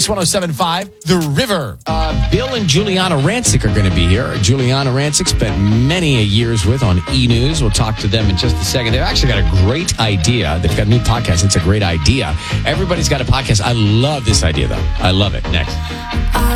Kiss 107.5, The River. Bill and Juliana Rancic are going to be here. Juliana Rancic spent many years with on E! News. We'll talk to them in just a second. They've actually got a great idea. They've got a new podcast. It's a great idea. Everybody's got a podcast. I love this idea, though. I love it. Next.